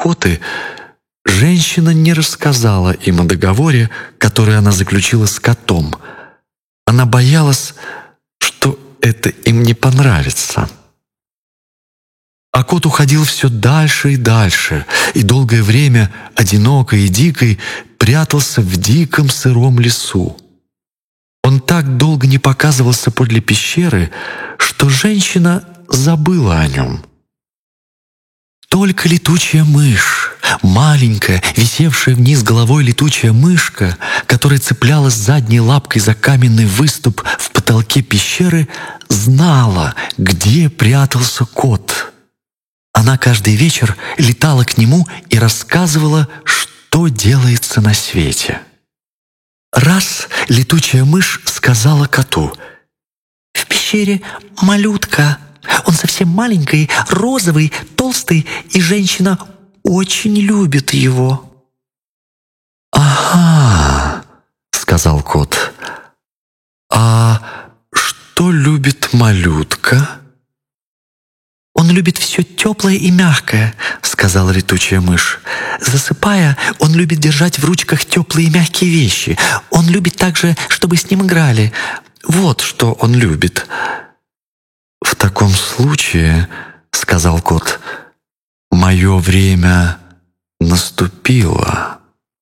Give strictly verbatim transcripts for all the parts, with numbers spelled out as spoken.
охоты, женщина не рассказала им о договоре, который она заключила с котом. Она боялась, что это им не понравится. А кот уходил все дальше и дальше, и долгое время, одинокой и дикой, прятался в диком сыром лесу. Он так долго не показывался подле пещеры, что женщина забыла о нем. Только летучая мышь, маленькая, висевшая вниз головой летучая мышка, которая цеплялась задней лапкой за каменный выступ в потолке пещеры, знала, где прятался кот. Она каждый вечер летала к нему и рассказывала, что делается на свете. Раз летучая мышь сказала коту: «В пещере малютка. Он совсем маленький, розовый, толстый, и женщина очень любит его». «Ага», — сказал кот. «А что любит малютка?» «Он любит все теплое и мягкое», — сказала летучая мышь. «Засыпая, он любит держать в ручках теплые и мягкие вещи. Он любит также, чтобы с ним играли. Вот что он любит». «В таком случае, — сказал кот, — мое время наступило».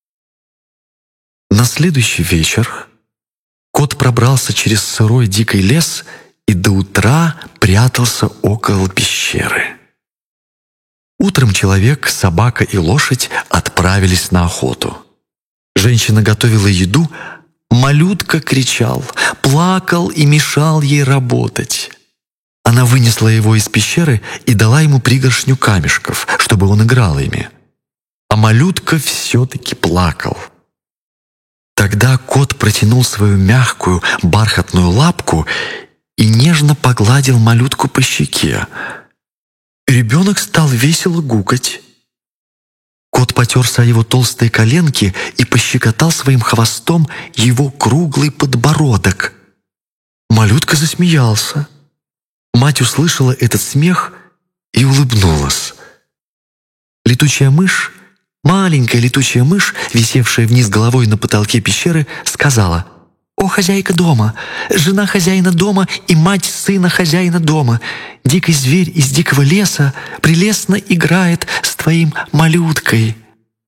На следующий вечер кот пробрался через сырой дикий лес и до утра прятался около пещеры. Утром человек, собака и лошадь отправились на охоту. Женщина готовила еду, малютка кричал, плакал и мешал ей работать. Она вынесла его из пещеры и дала ему пригоршню камешков, чтобы он играл ими. А малютка все-таки плакал. Тогда кот протянул свою мягкую бархатную лапку и нежно погладил малютку по щеке. Ребенок стал весело гукать. Кот потерся о его толстые коленки и пощекотал своим хвостом его круглый подбородок. Малютка засмеялся. Мать услышала этот смех и улыбнулась. Летучая мышь, маленькая летучая мышь, висевшая вниз головой на потолке пещеры, сказала: «О, хозяйка дома, жена хозяина дома и мать сына хозяина дома, дикий зверь из дикого леса прелестно играет с твоим малюткой».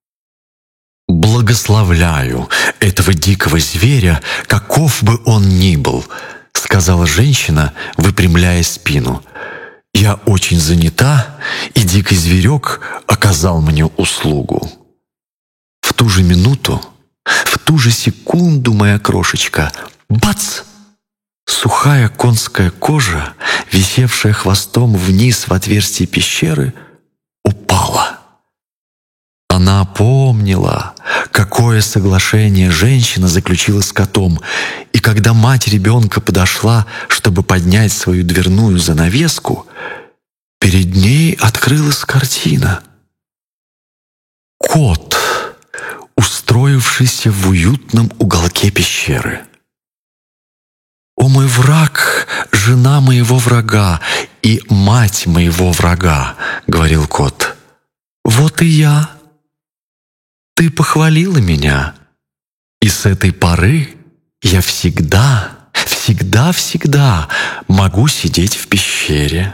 «Благословляю этого дикого зверя, каков бы он ни был», — сказала женщина, выпрямляя спину. «Я очень занята, и дикий зверек оказал мне услугу». В ту же минуту, в ту же секунду, моя крошечка, бац! Сухая конская кожа, висевшая хвостом вниз в отверстие пещеры, упала. Она помнила, какое соглашение женщина заключила с котом, и когда мать ребенка подошла, чтобы поднять свою дверную занавеску, перед ней открылась картина. Кот, устроившийся в уютном уголке пещеры. «О, мой враг, жена моего врага и мать моего врага», — говорил кот. «Вот и я. Ты похвалила меня, и с этой поры я всегда, всегда, всегда могу сидеть в пещере.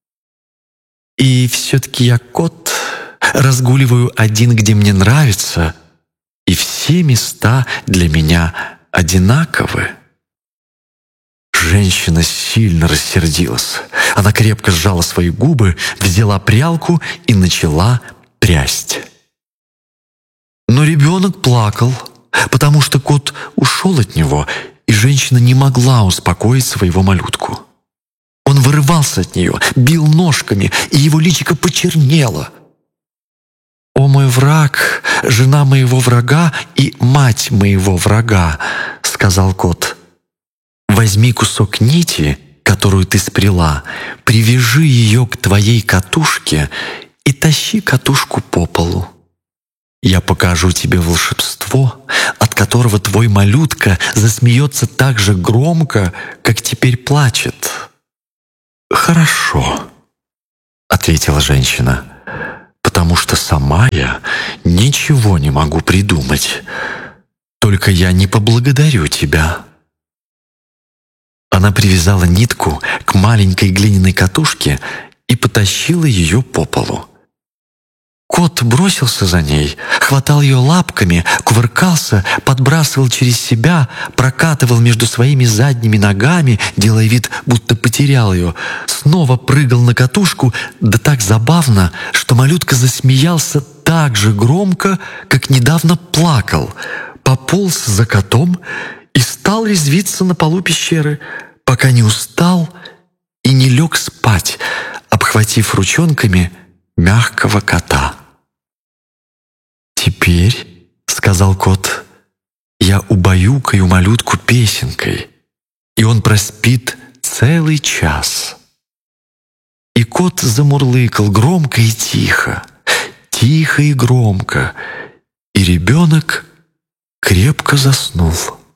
И все-таки я кот, разгуливаю один, где мне нравится, и все места для меня одинаковы». Женщина сильно рассердилась. Она крепко сжала свои губы, взяла прялку и начала прясть. Но ребенок плакал, потому что кот ушел от него, и женщина не могла успокоить своего малютку. Он вырывался от нее, бил ножками, и его личико почернело. «О, мой враг, жена моего врага и мать моего врага», — сказал кот. «Возьми кусок нити, которую ты спряла, привяжи ее к твоей катушке и тащи катушку по полу. Я покажу тебе волшебство, от которого твой малютка засмеется так же громко, как теперь плачет». «Хорошо», — ответила женщина, потому что сама я ничего не могу придумать. Только я не поблагодарю тебя». Она привязала нитку к маленькой глиняной катушке и потащила ее по полу. Кот бросился за ней, хватал ее лапками, кувыркался, подбрасывал через себя, прокатывал между своими задними ногами, делая вид, будто потерял ее, снова прыгал на катушку, да так забавно, что малютка засмеялся так же громко, как недавно плакал, пополз за котом и стал резвиться на полу пещеры, пока не устал и не лег спать, обхватив ручонками мягкого кота. «Теперь, — сказал кот, — я убаюкаю малютку песенкой, и он проспит целый час». И кот замурлыкал громко и тихо, тихо и громко, и ребенок крепко заснул.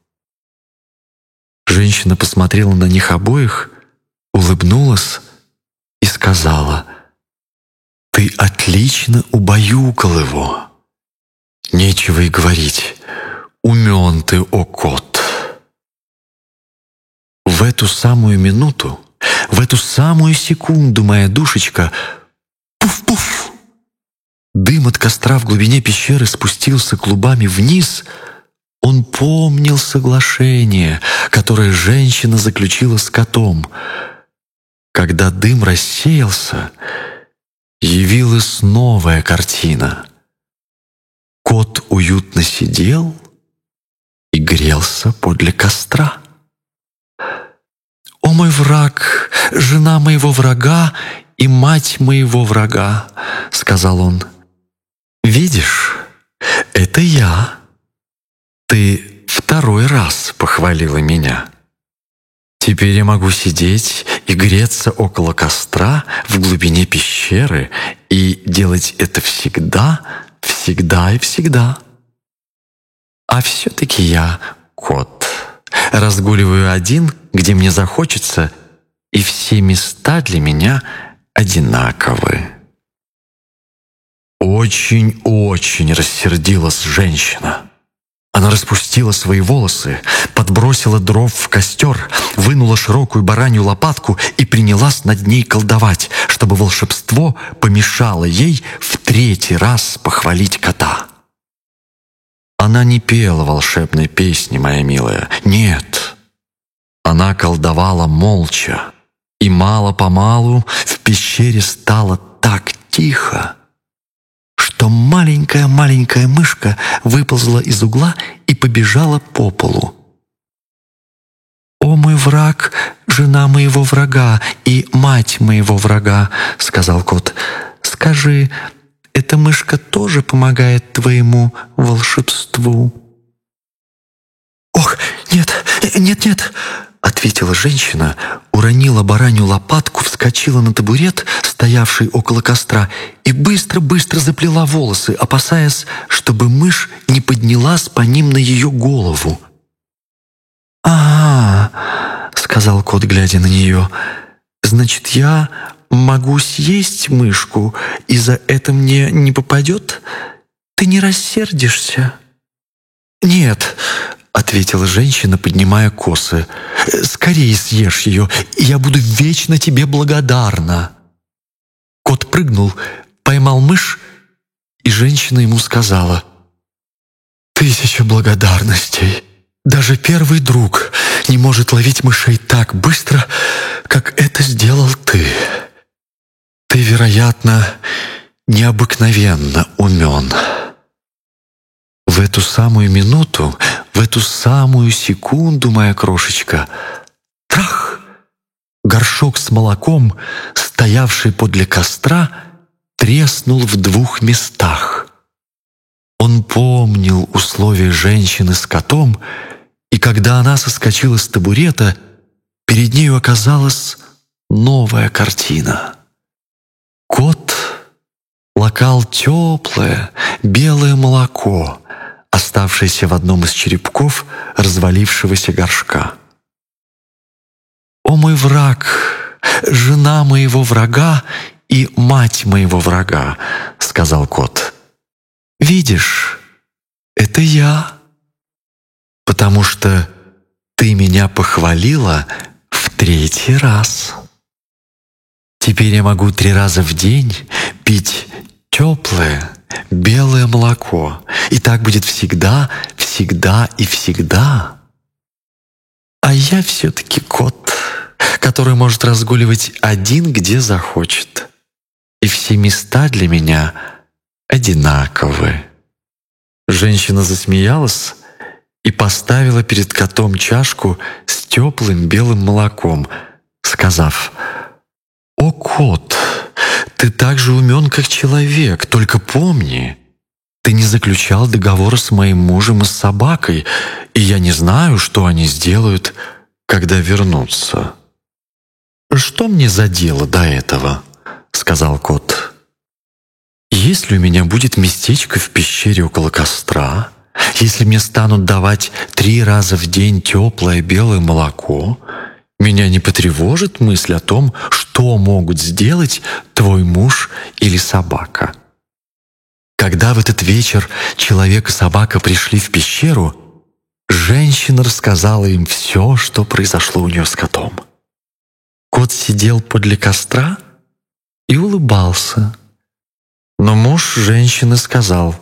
Женщина посмотрела на них обоих, улыбнулась и сказала: «Ты отлично убаюкал его. Нечего и говорить, умен ты, о кот». В эту самую минуту, в эту самую секунду, моя душечка, пуф-пуф, дым от костра в глубине пещеры спустился клубами вниз. Он помнил соглашение, которое женщина заключила с котом. Когда дым рассеялся, явилась новая картина. Кот уютно сидел и грелся подле костра. «О мой враг, жена моего врага и мать моего врага», — сказал он, — «видишь, это я. Ты второй раз похвалила меня. Теперь я могу сидеть и греться около костра в глубине пещеры и делать это всегда, всегда и всегда. А все-таки я кот. Разгуливаю один, где мне захочется, и все места для меня одинаковы». Очень-очень рассердилась женщина. Она распустила свои волосы, подбросила дров в костер, вынула широкую баранью лопатку и принялась над ней колдовать, чтобы волшебство помешало ей в третий раз похвалить кота. Она не пела волшебной песни, моя милая, нет. Она колдовала молча, и мало-помалу в пещере стало так тихо, что маленькая-маленькая мышка выползла из угла и побежала по полу. «О мой враг, жена моего врага и мать моего врага», — сказал кот, — «скажи, эта мышка тоже помогает твоему волшебству?» «Ох, нет, нет-нет», — ответила женщина, уронила баранью лопатку, вскочила на табурет, стоявший около костра, и быстро-быстро заплела волосы, опасаясь, чтобы мышь не поднялась по ним на ее голову. «А, — сказал кот, глядя на нее, — значит, я могу съесть мышку, и за это мне не попадет? Ты не рассердишься?» «Нет, — ответила женщина, поднимая косы, — скорее съешь ее, и я буду вечно тебе благодарна». Кот прыгнул, поймал мышь, и женщина ему сказала: «Тысяча благодарностей. Даже первый друг не может ловить мышей так быстро, как это сделал ты. Ты, вероятно, необыкновенно умен». В эту самую минуту, в эту самую секунду, моя крошечка, трах! Горшок с молоком, стоявший подле костра, треснул в двух местах. Он помнил условия женщины с котом, и когда она соскочила с табурета, перед нею оказалась новая картина. Кот лакал теплое белое молоко, оставшееся в одном из черепков развалившегося горшка. «О мой враг, жена моего врага и мать моего врага», — сказал кот. «Видишь, это я, потому что ты меня похвалила в третий раз. Теперь я могу три раза в день пить теплое белое молоко, и так будет всегда, всегда и всегда. А я все-таки кот, который может разгуливать один, где захочет, и все места для меня одинаковы». Женщина засмеялась и поставила перед котом чашку с теплым белым молоком, сказав: «О, кот, ты так же умен, как человек, только помни, ты не заключал договора с моим мужем и с собакой, и я не знаю, что они сделают, когда вернутся». «Что мне за дело до этого?» — сказал кот. «Если у меня будет местечко в пещере около костра, если мне станут давать три раза в день теплое белое молоко, меня не потревожит мысль о том, что могут сделать твой муж или собака». Когда в этот вечер человек и собака пришли в пещеру, женщина рассказала им все, что произошло у нее с котом. Кот сидел подле костра и улыбался. Но муж женщины сказал: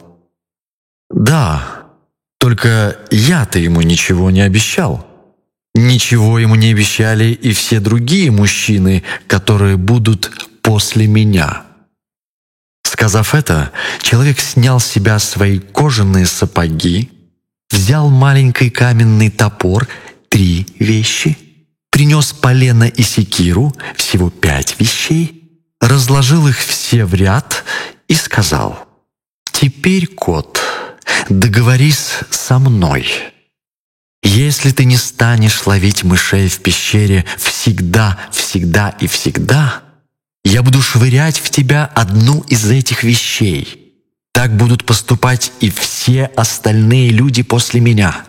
«Да, только я-то ему ничего не обещал. Ничего ему не обещали и все другие мужчины, которые будут после меня». Сказав это, человек снял с себя свои кожаные сапоги, взял маленький каменный топор, три вещи, принес полено и секиру, всего пять вещей, разложил их все в ряд и сказал: «Теперь, кот, договорись со мной. Если ты не станешь ловить мышей в пещере всегда, всегда и всегда, я буду швырять в тебя одну из этих вещей. Так будут поступать и все остальные люди после меня».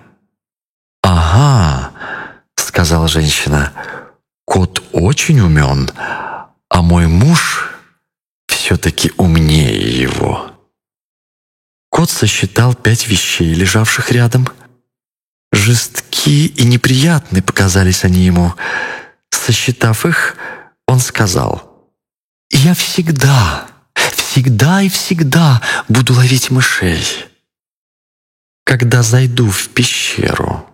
«Ага», — сказала женщина, — «кот очень умен, а мой муж все-таки умнее его». Кот сосчитал пять вещей, лежавших рядом. Жестки и неприятны показались они ему. Сосчитав их, он сказал: «Я всегда, всегда и всегда буду ловить мышей, когда зайду в пещеру.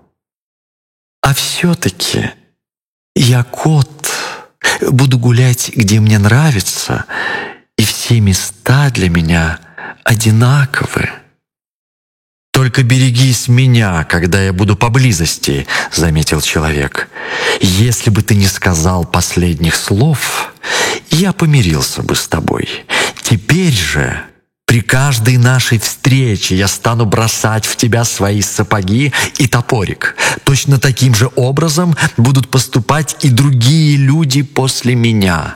А все-таки я кот, буду гулять, где мне нравится, и все места для меня одинаковы». «Только берегись меня, когда я буду поблизости», — заметил человек. «Если бы ты не сказал последних слов, я помирился бы с тобой. Теперь же, при каждой нашей встрече я стану бросать в тебя свои сапоги и топорик. Точно таким же образом будут поступать и другие люди после меня».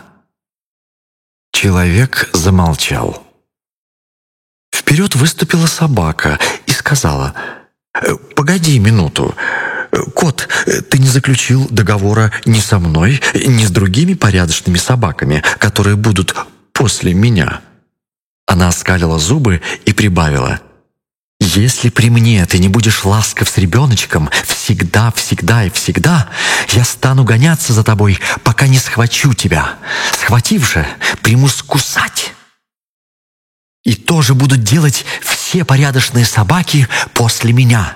Человек замолчал. Вперед выступила собака и сказала: «Погоди минуту. Кот, ты не заключил договора ни со мной, ни с другими порядочными собаками, которые будут после меня». Она оскалила зубы и прибавила: «Если при мне ты не будешь ласков с ребеночком всегда, всегда и всегда, я стану гоняться за тобой, пока не схвачу тебя. Схватив же, примусь кусать. И тоже будут делать все порядочные собаки после меня».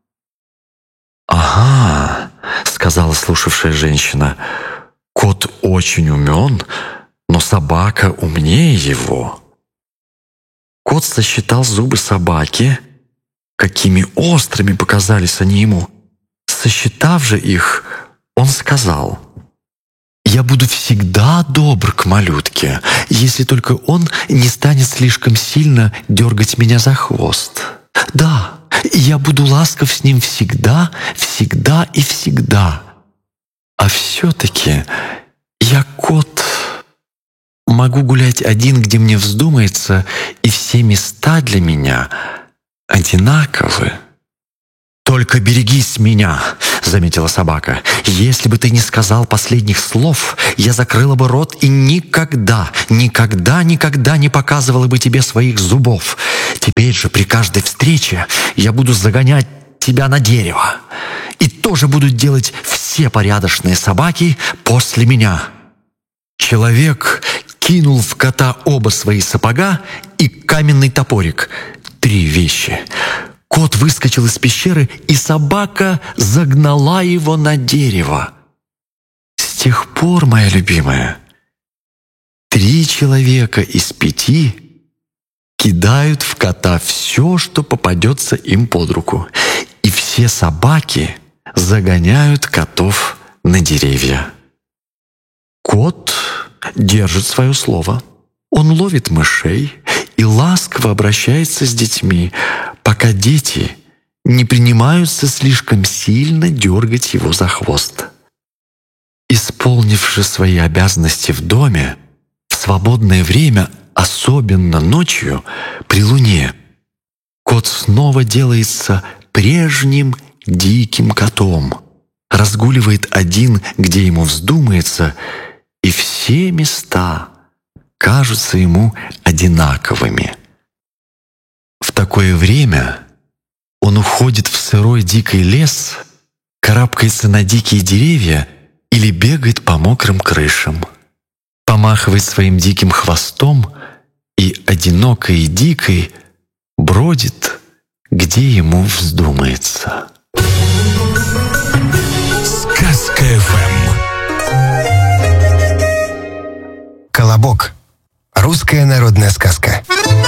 «Ага», — сказала слушавшая женщина, — «кот очень умен, но собака умнее его». Кот сосчитал зубы собаки, какими острыми показались они ему. Сосчитав же их, он сказал: «Я буду всегда добр к малютке, если только он не станет слишком сильно дергать меня за хвост. Да, я буду ласков с ним всегда, всегда и всегда. А все-таки я кот. Могу гулять один, где мне вздумается, и все места для меня одинаковы». «Только берегись меня!» — — заметила собака. «Если бы ты не сказал последних слов, я закрыла бы рот и никогда, никогда, никогда не показывала бы тебе своих зубов. Теперь же при каждой встрече я буду загонять тебя на дерево. И тоже будут делать все порядочные собаки после меня». Человек кинул в кота оба свои сапога и каменный топорик. Три вещи. Кот выскочил из пещеры, и собака загнала его на дерево. С тех пор, моя любимая, три человека из пяти кидают в кота все, что попадется им под руку. И все собаки загоняют котов на деревья. Кот держит свое слово. Он ловит мышей и ласково обращается с детьми, пока дети не принимаются слишком сильно дергать его за хвост. Исполнивши свои обязанности в доме, в свободное время, особенно ночью, при луне, кот снова делается прежним диким котом, разгуливает один, где ему вздумается, и все места кажутся ему одинаковыми. В такое время он уходит в сырой дикий лес, карабкается на дикие деревья или бегает по мокрым крышам, помахивает своим диким хвостом и одинокой и дикой бродит, где ему вздумается. Сказка эф эм. Колобок. Русская народная сказка.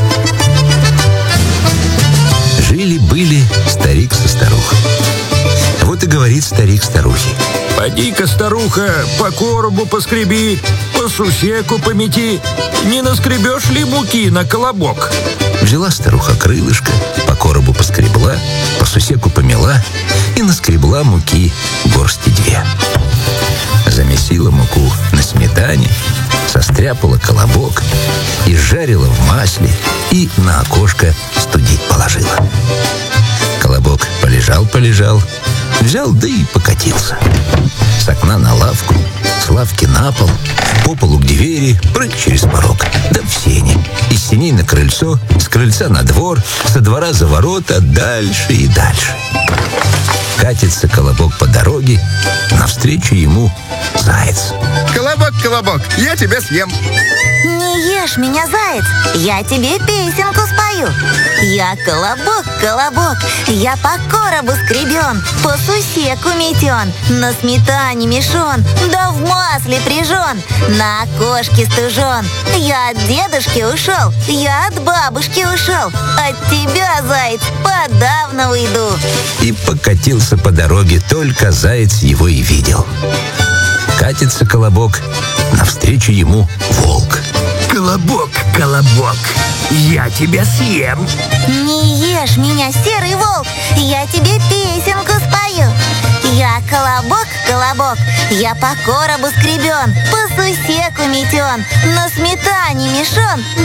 Жили-были старик со старухой. Вот и говорит старик старухе: «Поди-ка, старуха, по коробу поскреби, по сусеку помети. Не наскребешь ли муки на колобок?» Взяла старуха крылышко, по коробу поскребла, по сусеку помела и наскребла муки горсти две. Замесила муку на сметане, состряпала колобок и жарила в масле, и на окошко студить положила. Колобок полежал-полежал, взял да и покатился. С окна на лавку, с лавки на пол, по полу к двери, прыг через порог, да в сени. Из сеней на крыльцо, с крыльца на двор, со двора за ворота, дальше и дальше. Катится колобок по дороге, навстречу ему заяц. «Колобок, колобок, я тебя съем!» «Не ешь меня, заяц, я тебе песенку спою. Я колобок, колобок, я по коробу скребен, по сусеку метен, на сметане мешон, да в масле прижен, на окошке стужен. Я от дедушки ушел, я от бабушки ушел, от тебя, заяц, подавно уйду». И покатился по дороге, только заяц его и видел. Катится колобок, навстречу ему волк. «Колобок, колобок, я тебя съем!» «Не ешь меня, серый волк, я тебе песенку спою. Я колобок, колобок, я по коробу скребен, по сусеку метен, на сметане мешон,